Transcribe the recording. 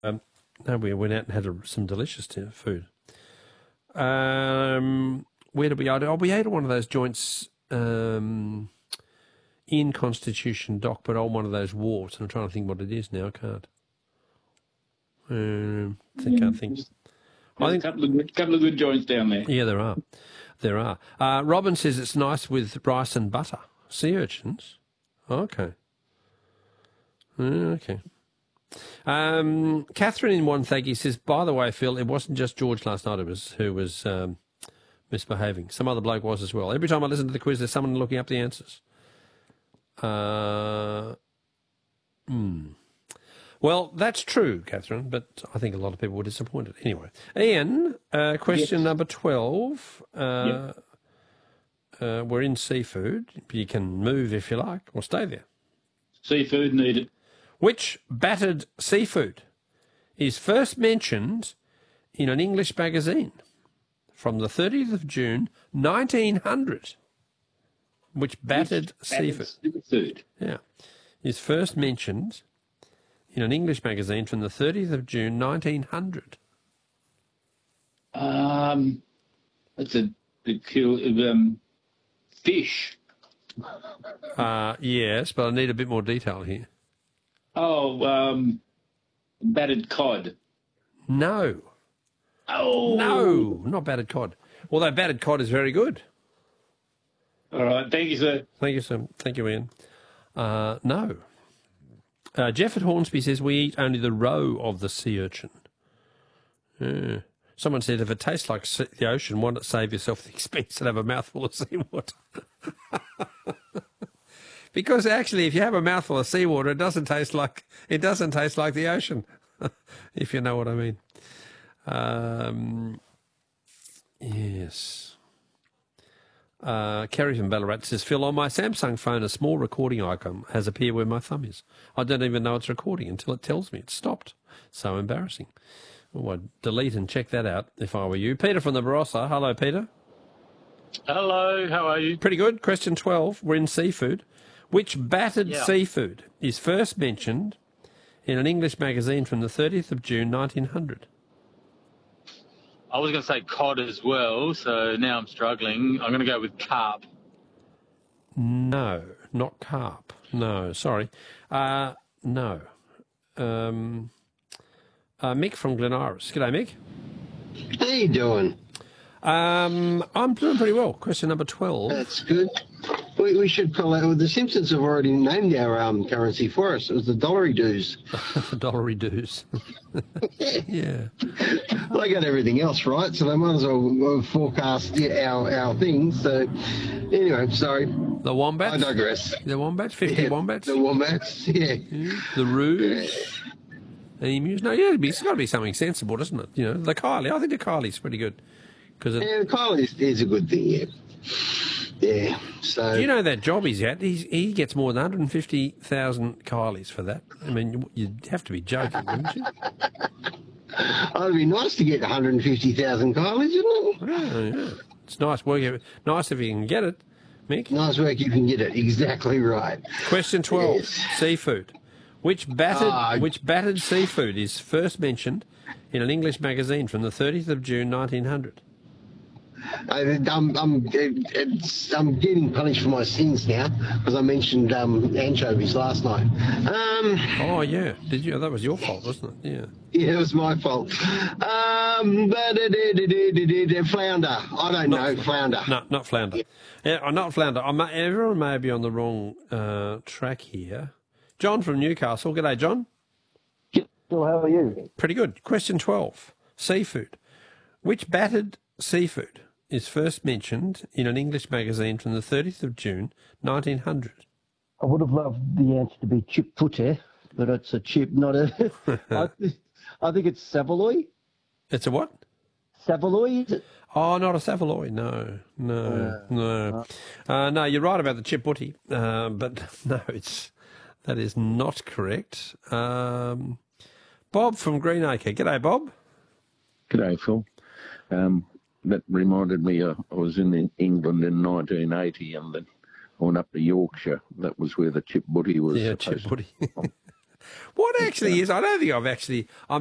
No, we went out and had some delicious food. Where did we eat? Oh, we ate at one of those joints in Constitution Dock, but on one of those wharves. I'm trying to think what it is now. I can't. Can't think. There's a couple of good joints down there. Yeah, there are. There are. Robin says it's nice with rice and butter. Sea urchins? Okay. Okay. Catherine in Wonthaggi says, by the way, Phil, it wasn't just George last night who was misbehaving. Some other bloke was as well. Every time I listen to the quiz, there's someone looking up the answers. Well, that's true, Catherine, but I think a lot of people were disappointed. Anyway, Ian, question number 12. We're in seafood. You can move if you like, or stay there. Seafood needed. Which battered seafood is first mentioned in an English magazine from the 30th of June, 1900? Which battered seafood? Yeah, is first mentioned in an English magazine from the 30th of June, 1900. That's a fish. Yes, but I need a bit more detail here. Oh, battered cod. No. Oh. No, not battered cod. Although battered cod is very good. All right, thank you, sir. Thank you, sir. Thank you, Ian. No. Jeff at Hornsby says we eat only the roe of the sea urchin. Someone said if it tastes like the ocean, why not save yourself the expense and have a mouthful of seawater? Because actually, if you have a mouthful of seawater, it doesn't taste like the ocean, if you know what I mean. Yes. Kerry from Ballarat says, Phil, on my Samsung phone, a small recording icon has appeared where my thumb is. I don't even know it's recording until it tells me it's stopped. So embarrassing. Oh, I'd delete and check that out if I were you. Peter from the Barossa. Hello, Peter. Hello, how are you? Pretty good. Question 12. We're in seafood. Which battered seafood is first mentioned in an English magazine from the 30th of June, 1900? I was going to say cod as well, so now I'm struggling. I'm going to go with carp. No, not carp. No, sorry. No. Mick from Glen Iris. G'day, Mick. How you doing? I'm doing pretty well. Question number 12. That's good. We should pull out. The Simpsons have already named our currency for us. It was the dollary doos. The dollary doos. Yeah. Well, they got everything else right, so they might as well forecast our things. So, anyway, sorry. The wombats? I digress. The wombats? 50 wombats? The wombats, yeah. The roos? The emus? No, yeah, it's got to be something sensible, doesn't it? You know, the Kylie. I think the Kylie's pretty good. The Kylie is a good thing, yeah. Yeah, so... Do you know that job he's at? He gets more than 150,000 Kylies for that. I mean, you'd have to be joking, wouldn't you? Oh, it'd be nice to get 150,000 Kylies, isn't it? Yeah. It's nice work. Nice if you can get it, Mick. Nice work, you can get it. Exactly right. Question 12. Yes. Seafood. Which battered seafood is first mentioned in an English magazine from the 30th of June, 1900? I'm getting punished for my sins now because I mentioned anchovies last night. Oh yeah, did you? That was your fault, wasn't it? Yeah. Yeah, it was my fault. Flounder. I don't know flounder. No, not flounder. Yeah, not flounder. Everyone may be on the wrong track here. John from Newcastle. G'day, John. Phil, how are you? Pretty good. Question 12. Seafood. Which battered seafood is first mentioned in an English magazine from the 30th of June, 1900? I would have loved the answer to be chip putte, but it's a chip, not a... I think it's saveloy. It's a what? Saveloy, is it? Oh, not a saveloy. No. No, you're right about the chip putte, but no, that is not correct. Bob from Greenacre. G'day, Bob. G'day, Phil. That reminded me, I was in England in 1980 and then I went up to Yorkshire. That was where the chip butty was. Yeah, chip butty. What actually is, I don't think I'm